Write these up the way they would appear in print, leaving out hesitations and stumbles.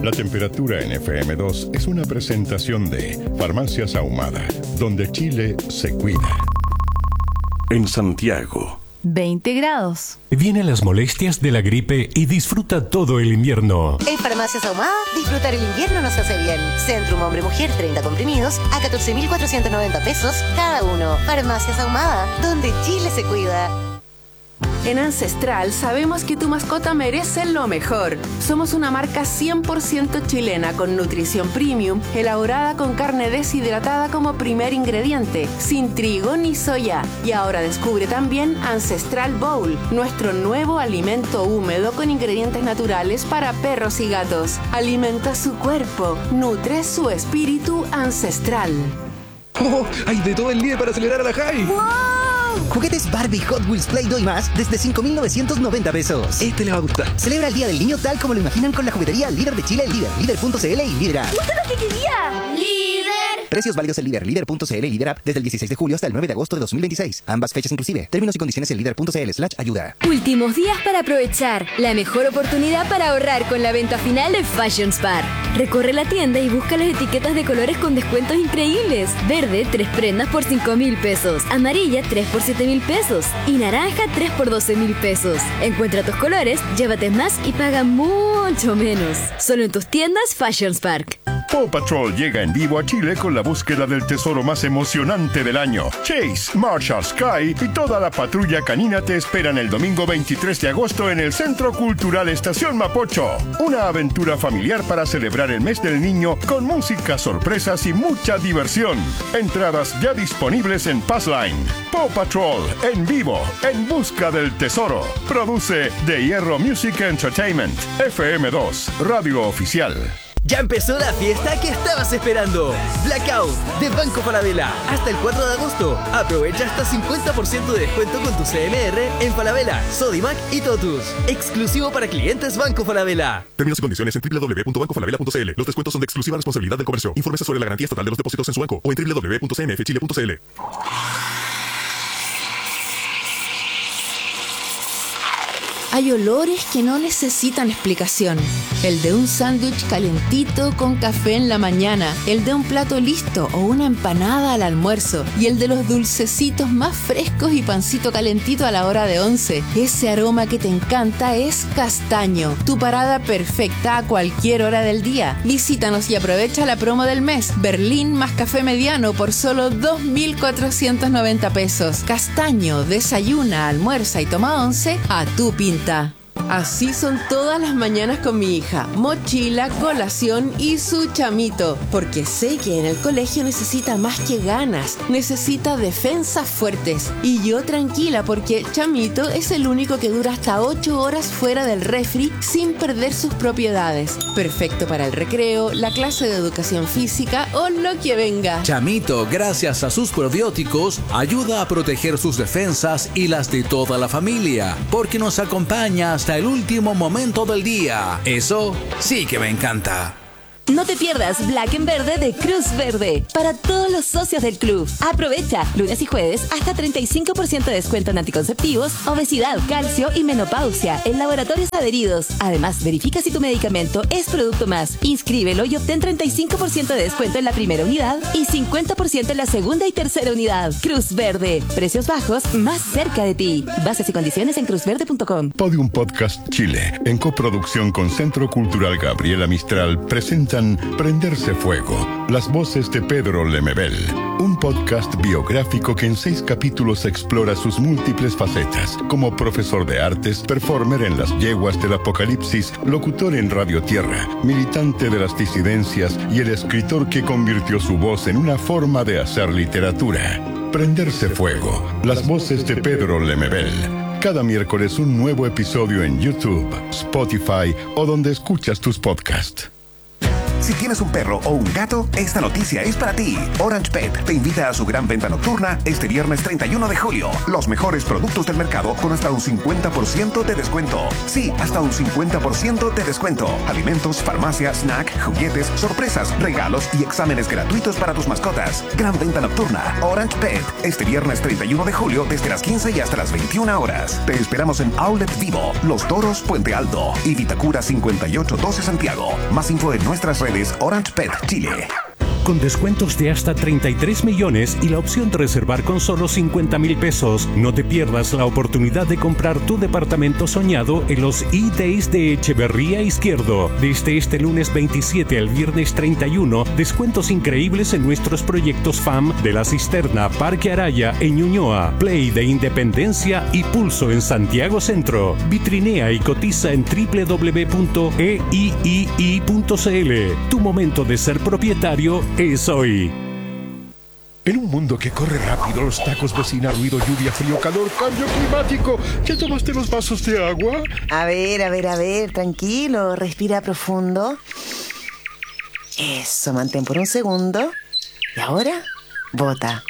La temperatura en FM2 es una presentación de Farmacias Ahumada, donde Chile se cuida. En Santiago, 20 grados. Vienen las molestias de la gripe y disfruta todo el invierno. En Farmacias Ahumada, disfrutar el invierno nos hace bien. Centrum Hombre-Mujer, 30 comprimidos a 14.490 pesos cada uno. Farmacias Ahumada, donde Chile se cuida. En Ancestral sabemos que tu mascota merece lo mejor. Somos una marca 100% chilena con nutrición premium, elaborada con carne deshidratada como primer ingrediente, sin trigo ni soya. Y ahora descubre también Ancestral Bowl, nuestro nuevo alimento húmedo con ingredientes naturales para perros y gatos. Alimenta su cuerpo, nutre su espíritu ancestral. ¡Oh! ¡Hay de todo el día para celebrar a la Jai! ¡Wow! Juguetes Barbie, Hot Wheels, Play-Doh y más desde 5.990 pesos. Este le va a gustar. Celebra el Día del Niño tal como lo imaginan con la juguetería líder de Chile, Líder, Líder.cl y Líder App. ¡Justo lo que quería! ¡Líder! Precios válidos en Líder, Líder.cl y Líder App desde el 16 de julio hasta el 9 de agosto de 2026. Ambas fechas inclusive. Términos y condiciones en Líder.cl/ayuda. Últimos días para aprovechar. La mejor oportunidad para ahorrar con la venta final de Fashion Spar. Recorre la tienda y busca las etiquetas de colores con descuentos increíbles. Verde, 3 prendas por 5.000 pesos. Amarilla, 3 por 7.000 pesos. Y naranja, 3 por 12.000 pesos. Encuentra tus colores, llévate más y paga mucho menos. Solo en tus tiendas Fashion Spark. Paw Patrol llega en vivo a Chile con la búsqueda del tesoro más emocionante del año. Chase, Marshall, Sky y toda la patrulla canina te esperan el domingo 23 de agosto en el Centro Cultural Estación Mapocho. Una aventura familiar para celebrar el mes del niño con música, sorpresas y mucha diversión. Entradas ya disponibles en Passline. Paw Patrol en vivo, en busca del tesoro. Produce De Hierro Music Entertainment. FM2, radio oficial. Ya empezó la fiesta que estabas esperando. Blackout de Banco Falabella. Hasta el 4 de agosto. Aprovecha hasta 50% de descuento con tu CMR en Falabella, Sodimac y Totus. Exclusivo para clientes Banco Falabella. Términos y condiciones en www.bancofalabella.cl. Los descuentos son de exclusiva responsabilidad del comercio. Infórmese sobre la garantía estatal de los depósitos en su banco o en www.cmfchile.cl. Hay olores que no necesitan explicación. El de un sándwich calentito con café en la mañana, el de un plato listo o una empanada al almuerzo y el de los dulcecitos más frescos y pancito calentito a la hora de 11. Ese aroma que te encanta es Castaño, tu parada perfecta a cualquier hora del día. Visítanos y aprovecha la promo del mes. Berlín más café mediano por solo 2.490 pesos. Castaño, desayuna, almuerza y toma 11 a tu pinta. Así son todas las mañanas con mi hija. Mochila, colación y su chamito. Porque sé que en el colegio necesita más que ganas. Necesita defensas fuertes. Y yo tranquila porque chamito es el único que dura hasta 8 horas fuera del refri sin perder sus propiedades. Perfecto para el recreo, la clase de educación física o lo que venga. Chamito, gracias a sus probióticos, ayuda a proteger sus defensas y las de toda la familia. Porque nos acompaña hasta el último momento del día. Eso sí que me encanta. No te pierdas Black en Verde de Cruz Verde para todos los socios del club. Aprovecha lunes y jueves hasta 35% de descuento en anticonceptivos, obesidad, calcio y menopausia en laboratorios adheridos. Además, verifica si tu medicamento es producto más. Inscríbelo y obtén 35% de descuento en la primera unidad y 50% en la segunda y tercera unidad. Cruz Verde. Precios bajos más cerca de ti. Bases y condiciones en cruzverde.com. Podium Podcast Chile, en coproducción con Centro Cultural Gabriela Mistral, presentan Prenderse Fuego, las voces de Pedro Lemebel, un podcast biográfico que en 6 capítulos explora sus múltiples facetas, como profesor de artes, performer en las yeguas del apocalipsis, locutor en Radio Tierra, militante de las disidencias y el escritor que convirtió su voz en una forma de hacer literatura. Prenderse Fuego, las voces de Pedro Lemebel. Cada miércoles un nuevo episodio en YouTube, Spotify o donde escuchas tus podcasts. Si tienes un perro o un gato, esta noticia es para ti. Orange Pet te invita a su gran venta nocturna este viernes 31 de julio. Los mejores productos del mercado con hasta un 50% de descuento. Sí, hasta un 50% de descuento. Alimentos, farmacia, snack, juguetes, sorpresas, regalos y exámenes gratuitos para tus mascotas. Gran venta nocturna. Orange Pet. Este viernes 31 de julio desde las 15 y hasta las 21 horas. Te esperamos en Outlet Vivo, Los Toros, Puente Alto y Vitacura 5812 Santiago. Más info en nuestras redes Orange Pet Chile. Con descuentos de hasta 33 millones y la opción de reservar con solo 50,000 pesos. No te pierdas la oportunidad de comprar tu departamento soñado en los E-Days de Echeverría Izquierdo. Desde este lunes 27 al viernes 31, descuentos increíbles en nuestros proyectos FAM de La Cisterna, Parque Araya en Ñuñoa, Play de Independencia y Pulso en Santiago Centro. Vitrinea y cotiza en www.eiii.cl. Tu momento de ser propietario es hoy. En un mundo que corre rápido, los tacos, vecina, ruido, lluvia, frío, calor, cambio climático. ¿Ya tomaste los vasos de agua? A ver, tranquilo, respira profundo. Eso, mantén por un segundo. Y ahora, bota.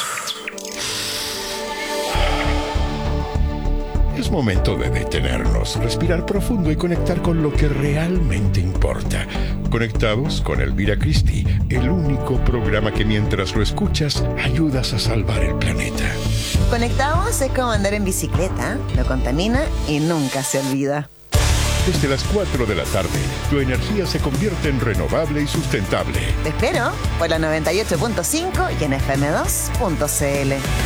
Es momento de detenernos, respirar profundo y conectar con lo que realmente importa. Conectados con Elvira Christie, el único programa que mientras lo escuchas, ayudas a salvar el planeta. Conectados es como andar en bicicleta, no contamina y nunca se olvida. Desde las 4 de la tarde, tu energía se convierte en renovable y sustentable. Te espero por la 98.5 y en fm2.cl.